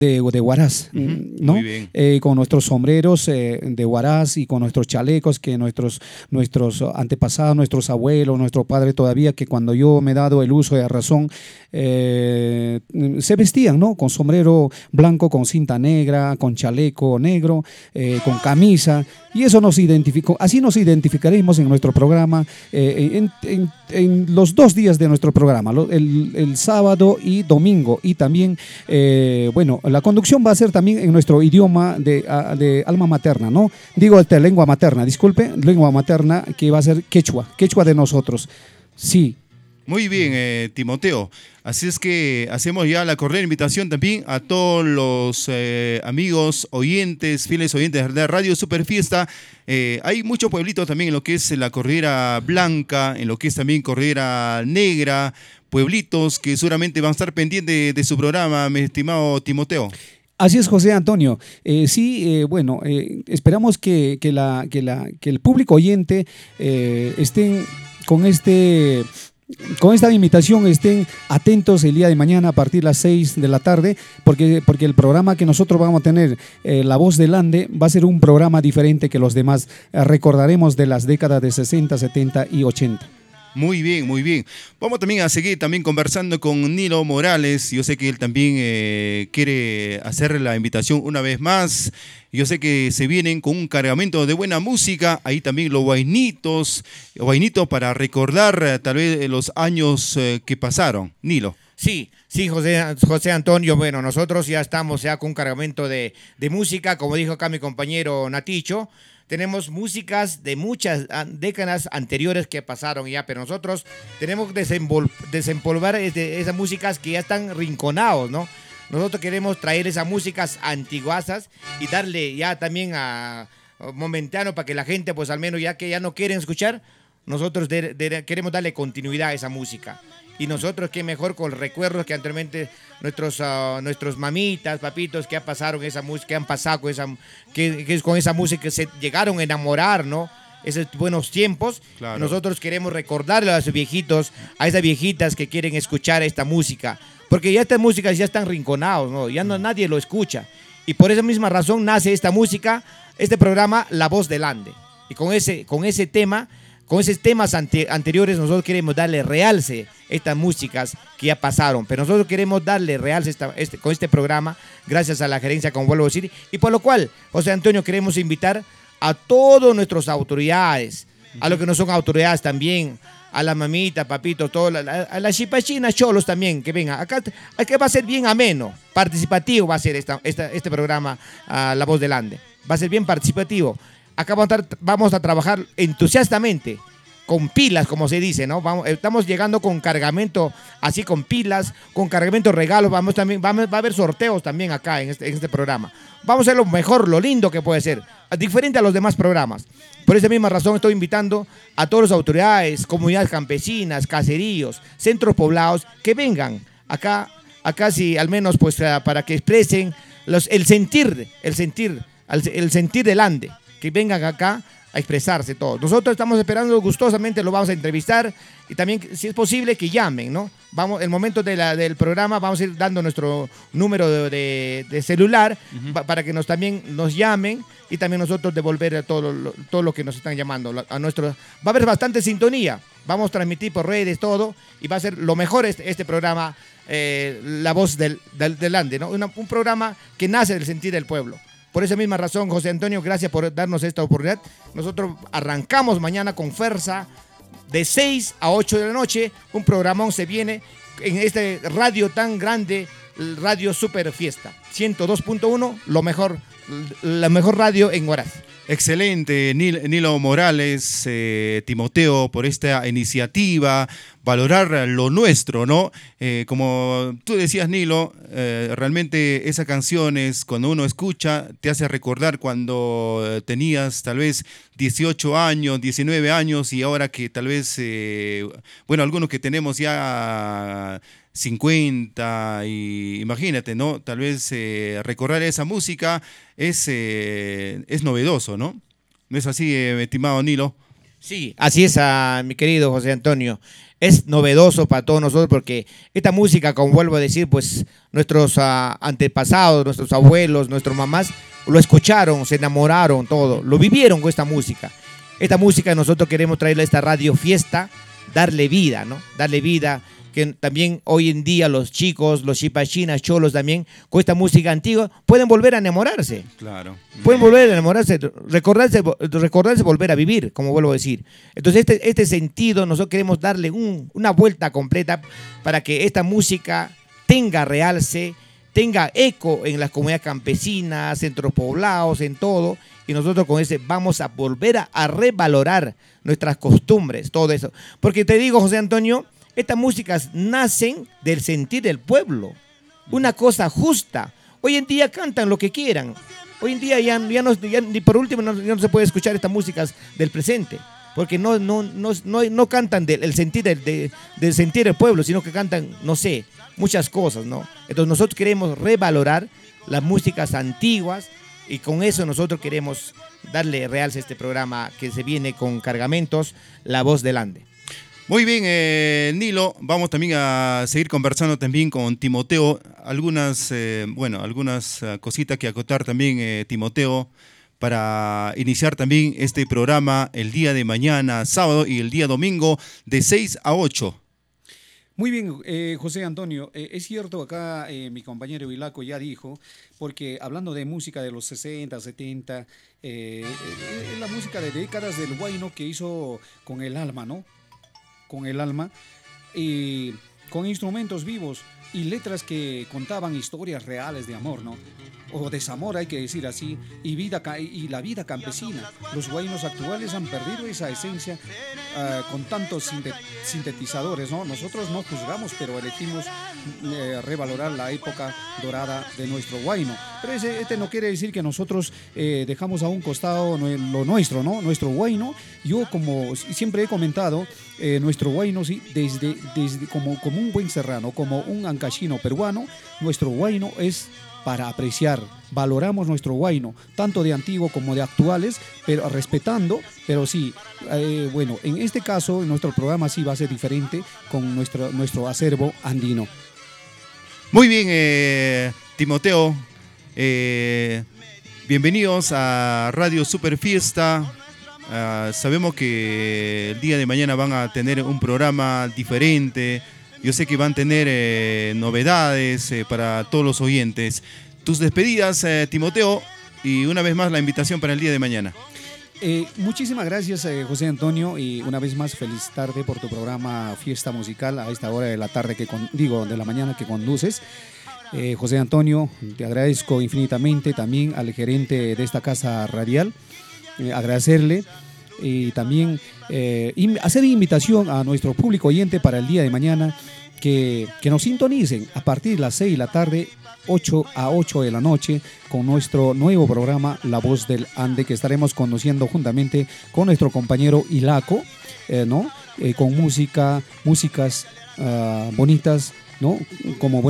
de Huaraz, ¿no? Muy bien. Con nuestros sombreros de Huaraz y con nuestros chalecos que nuestros antepasados, nuestros abuelos, nuestro padre todavía, que cuando yo me he dado el uso de la razón, se vestían, ¿no? Con sombrero blanco, con cinta negra, con chaleco negro, con camisa, y eso nos identificó. Así nos identificaremos en nuestro programa, en los 2 días de nuestro programa, el sábado y domingo, y también, bueno, la conducción va a ser también en nuestro idioma de alma materna, ¿no? Digo, lengua materna, disculpe, lengua materna, que va a ser quechua de nosotros. Sí. Muy bien, Timoteo. Así es que hacemos ya la cordial invitación también a todos los amigos, oyentes, fieles oyentes de Radio Super Fiesta. Hay muchos pueblitos también en lo que es la Cordillera Blanca, en lo que es también Cordillera Negra, pueblitos que seguramente van a estar pendientes de su programa, mi estimado Timoteo. Así es, José Antonio. Sí, bueno, esperamos que el público oyente estén con esta invitación, estén atentos el día de mañana a partir de las 6 de la tarde, porque el programa que nosotros vamos a tener, La Voz del Ande, va a ser un programa diferente que los demás. Recordaremos de las décadas de 60, 70 y 80. Muy bien, muy bien. Vamos también a seguir también conversando con Nilo Morales. Yo sé que él también quiere hacer la invitación una vez más. Yo sé que se vienen con un cargamento de buena música. Ahí también los vainitos para recordar tal vez los años que pasaron. Nilo. Sí, José Antonio, bueno, nosotros ya estamos ya con un cargamento de música, como dijo acá mi compañero Naticho. Tenemos músicas de muchas décadas anteriores que pasaron ya, pero nosotros tenemos que desempolvar esas músicas que ya están rinconados, ¿no? Nosotros queremos traer esas músicas antiguasas y darle ya también a momentáneo para que la gente, pues al menos ya que ya no quieren escuchar, nosotros queremos darle continuidad a esa música. Y nosotros, qué mejor con recuerdos que anteriormente nuestros mamitas, papitos que pasaron esa música, que han pasado con esa música, que se llegaron a enamorar, ¿no? Esos buenos tiempos. Claro. Nosotros queremos recordarle a los viejitos, a esas viejitas que quieren escuchar esta música. Porque ya estas músicas ya están rinconados, ¿no? Ya nadie lo escucha. Y por esa misma razón nace esta música, este programa, La Voz del Ande. Y con ese tema, con esos temas anteriores, nosotros queremos darle realce a estas músicas que ya pasaron. Pero nosotros queremos darle realce con este programa, gracias a la gerencia, como vuelvo a decir. Y por lo cual, José Antonio, queremos invitar a todas nuestras autoridades, a los que no son autoridades también, a la mamita, papito, a las chipachinas, cholos también, que vengan. Acá va a ser bien ameno, participativo va a ser este programa, La Voz del Ande. Va a ser bien participativo. Acá vamos a trabajar entusiastamente, con pilas, como se dice, ¿no? Estamos llegando con cargamento, así con pilas, con cargamento regalos. Va a haber sorteos también acá en este programa. Vamos a hacer lo mejor, lo lindo que puede ser, diferente a los demás programas. Por esa misma razón estoy invitando a todas las autoridades, comunidades campesinas, caseríos, centros poblados, que vengan acá sí, al menos pues para que expresen el sentir del Ande, que vengan acá a expresarse todos. Nosotros estamos esperando gustosamente, lo vamos a entrevistar y también, si es posible, que llamen, ¿no? El momento del programa vamos a ir dando nuestro número de celular para que también nos llamen y también nosotros devolver a todo lo que nos están llamando. Va a haber bastante sintonía, vamos a transmitir por redes todo y va a ser lo mejor este programa, La Voz del Ande, ¿no? Un programa que nace del sentir del pueblo. Por esa misma razón, José Antonio, gracias por darnos esta oportunidad. Nosotros arrancamos mañana con fuerza de 6 a 8 de la noche. Un programón se viene en este radio tan grande, Radio Super Fiesta. 102.1, la mejor radio en Huaraz. Excelente, Nilo Morales, Timoteo, por esta iniciativa, valorar lo nuestro, ¿no? Como tú decías, Nilo, realmente esas canciones, cuando uno escucha, te hace recordar cuando tenías tal vez 18 años, 19 años, y ahora que tal vez, algunos que tenemos ya 50, y imagínate, ¿no? Tal vez recordar esa música es novedoso, ¿no? ¿No es así, estimado Nilo? Sí, así es, mi querido José Antonio. es novedoso para todos nosotros porque esta música, como vuelvo a decir, pues nuestros antepasados, nuestros abuelos, nuestras mamás lo escucharon, se enamoraron, todo, lo vivieron con esta música. Esta música nosotros queremos traerle a esta radio fiesta, darle vida, ¿no? Darle vida, que también hoy en día los chicos, los chipachinas, cholos también, con esta música antigua, pueden volver a enamorarse. Claro. Pueden volver a enamorarse, recordarse, volver a vivir, como vuelvo a decir. Entonces este sentido nosotros queremos darle una vuelta completa para que esta música tenga realce, tenga eco en las comunidades campesinas, centros poblados, en todo. Y nosotros con ese vamos a volver a revalorar nuestras costumbres, todo eso. Porque te digo, José Antonio, estas músicas nacen del sentir del pueblo, una cosa justa. Hoy en día cantan lo que quieran. Hoy en día ni por último ya no se puede escuchar estas músicas del presente, porque no cantan del sentir del sentir del pueblo, sino que cantan, no sé, muchas cosas, ¿no? Entonces nosotros queremos revalorar las músicas antiguas y con eso nosotros queremos darle realce a este programa que se viene con Cargamentos, La Voz del Ande. Muy bien, Nilo, vamos también a seguir conversando también con Timoteo. Algunas cositas que acotar también, Timoteo, para iniciar también este programa el día de mañana, sábado, y el día domingo de 6 a 8. Muy bien, José Antonio, es cierto, acá mi compañero Vilaco ya dijo, porque hablando de música de los 60, 70, es la música de décadas del huayno que hizo con el alma, ¿no? Con el alma y con instrumentos vivos y letras que contaban historias reales de amor, ¿no? O desamor, hay que decir así, y la vida campesina. Los huaynos actuales han perdido esa esencia con tantos sintetizadores, ¿no? Nosotros no juzgamos, pero elegimos revalorar la época dorada de nuestro huayno. Pero este no quiere decir que nosotros dejamos a un costado lo nuestro, ¿no? Nuestro huayno, yo como siempre he comentado, nuestro huayno, sí, desde como un buen serrano, como un ancashino peruano, nuestro huayno es para apreciar, valoramos nuestro huayno, tanto de antiguo como de actuales, pero respetando, pero sí, bueno, en este caso, nuestro programa sí va a ser diferente con nuestro acervo andino. Muy bien, Timoteo, bienvenidos a Radio Super Fiesta. Sabemos que el día de mañana van a tener un programa diferente. Yo sé que van a tener novedades para todos los oyentes. Tus despedidas, Timoteo, y una vez más la invitación para el día de mañana. Muchísimas gracias, José Antonio, y una vez más feliz tarde por tu programa Fiesta Musical a esta hora de la tarde de la mañana que conduces. José Antonio, te agradezco infinitamente, también al gerente de esta casa radial, agradecerle. Y también hacer invitación a nuestro público oyente para el día de mañana que nos sintonicen a partir de las 6 de la tarde, 8 a 8 de la noche, con nuestro nuevo programa La Voz del Ande, que estaremos conduciendo juntamente con nuestro compañero Ilaco, ¿no? Con músicas bonitas, ¿no? Como